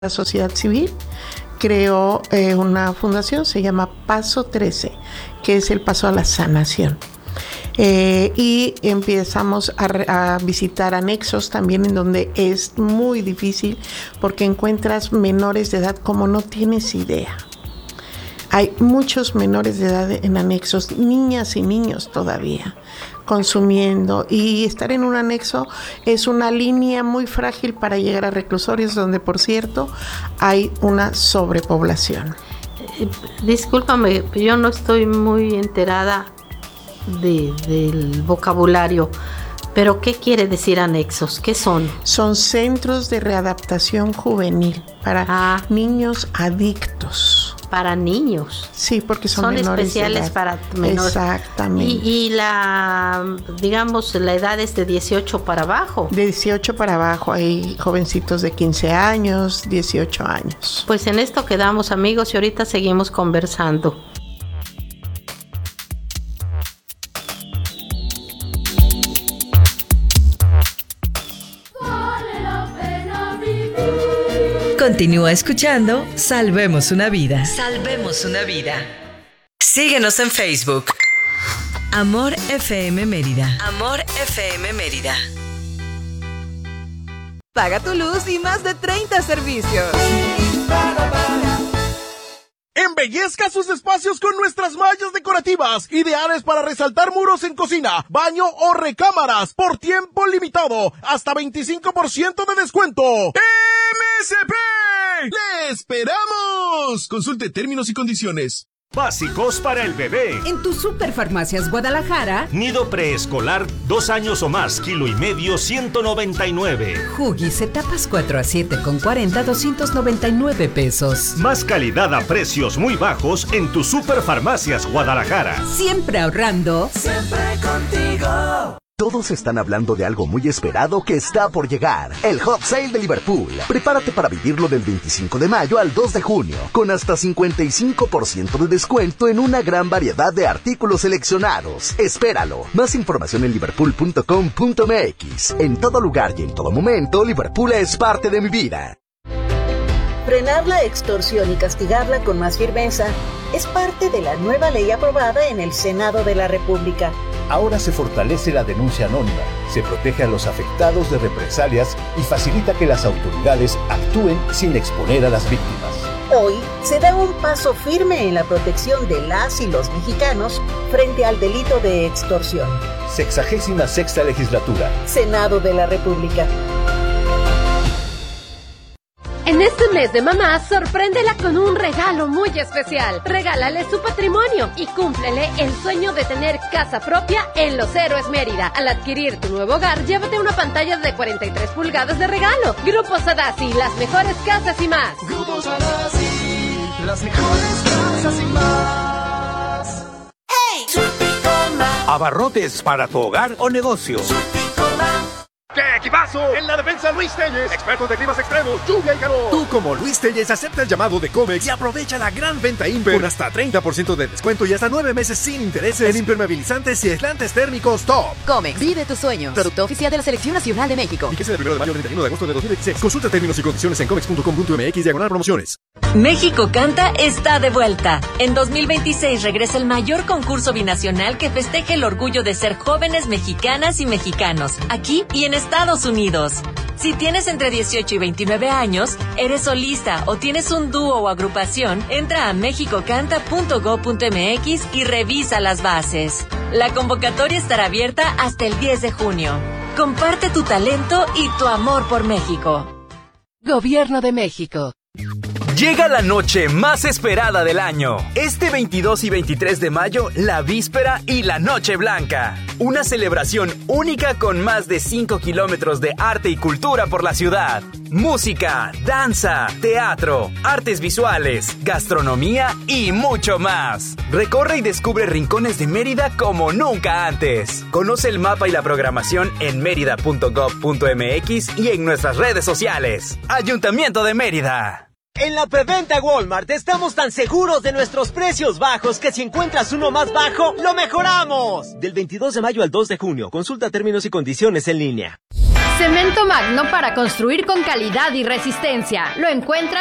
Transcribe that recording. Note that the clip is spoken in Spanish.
la sociedad civil creó una fundación, se llama Paso 13, que es el paso a la sanación. Y empezamos a visitar anexos también, en donde es muy difícil porque encuentras menores de edad como no tienes idea. Hay muchos menores de edad en anexos, niñas y niños todavía consumiendo, y estar en un anexo es una línea muy frágil para llegar a reclusorios, donde, por cierto, hay una sobrepoblación. Discúlpame, yo no estoy muy enterada del vocabulario, pero ¿qué quiere decir anexos? ¿Qué son? Son centros de readaptación juvenil para niños adictos. Para niños. Sí, porque son menores especiales de edad. Para menores. Exactamente. Y la edad es de 18 para abajo. De 18 para abajo, hay jovencitos de 15 años, 18 años. Pues en esto quedamos, amigos, y ahorita seguimos conversando. Continúa escuchando Salvemos una Vida. Salvemos una vida. Síguenos en Facebook. Amor FM Mérida. Amor FM Mérida. Paga tu luz y más de 30 servicios. Embellezca sus espacios con nuestras mallas decorativas, ideales para resaltar muros en cocina, baño o recámaras, por tiempo limitado, hasta 25% de descuento. ¡MSP! ¡Le esperamos! Consulte términos y condiciones. Básicos para el bebé. En tu Superfarmacias Guadalajara. Nido preescolar, 2 años o más, kilo y medio, 199. Huggies etapas 4 a 7 con 40, 299 pesos. Más calidad a precios muy bajos en tu Superfarmacias Guadalajara. Siempre ahorrando. Siempre contigo. Todos están hablando de algo muy esperado que está por llegar. El Hot Sale de Liverpool. Prepárate para vivirlo del 25 de mayo al 2 de junio, con hasta 55% de descuento en una gran variedad de artículos seleccionados. Espéralo. Más información en liverpool.com.mx. En todo lugar y en todo momento, Liverpool es parte de mi vida. Frenar la extorsión y castigarla con más firmeza es parte de la nueva ley aprobada en el Senado de la República. Ahora se fortalece la denuncia anónima, se protege a los afectados de represalias y facilita que las autoridades actúen sin exponer a las víctimas. Hoy se da un paso firme en la protección de las y los mexicanos frente al delito de extorsión. 66ª legislatura. Senado de la República. En este mes de mamá, sorpréndela con un regalo muy especial. Regálale su patrimonio y cúmplele el sueño de tener casa propia en Los Héroes Mérida. Al adquirir tu nuevo hogar, llévate una pantalla de 43 pulgadas de regalo. Grupo Sadasi, las mejores casas y más. Grupo Sadasi, las mejores casas y más. ¡Hey! Abarrotes para tu hogar o negocio. ¡Qué equipazo! En la defensa, Luis Telles, expertos de climas extremos, lluvia y calor. Tú, como Luis Telles, acepta el llamado de Comex y aprovecha la gran venta Imper con hasta 30% de descuento y hasta 9 meses sin intereses en impermeabilizantes y aislantes térmicos top. Comex, vive tus sueños. Producto oficial de la Selección Nacional de México. Fíjese del 1 de mayo al 31 de agosto de 2016. Consulta términos y condiciones en comex.com.mx/promociones. México Canta está de vuelta. En 2026 regresa el mayor concurso binacional que festeja el orgullo de ser jóvenes mexicanas y mexicanos, aquí y en Estados Unidos. Si tienes entre 18 y 29 años, eres solista o tienes un dúo o agrupación, entra a mexicocanta.go.mx y revisa las bases. La convocatoria estará abierta hasta el 10 de junio. Comparte tu talento y tu amor por México. Gobierno de México. Llega la noche más esperada del año. Este 22 y 23 de mayo, la víspera y la Noche Blanca. Una celebración única con más de 5 kilómetros de arte y cultura por la ciudad. Música, danza, teatro, artes visuales, gastronomía y mucho más. Recorre y descubre rincones de Mérida como nunca antes. Conoce el mapa y la programación en mérida.gov.mx y en nuestras redes sociales. Ayuntamiento de Mérida. En la preventa Walmart estamos tan seguros de nuestros precios bajos que si encuentras uno más bajo, ¡lo mejoramos! Del 22 de mayo al 2 de junio. Consulta términos y condiciones en línea. Cemento Magno para construir con calidad y resistencia. Lo encuentras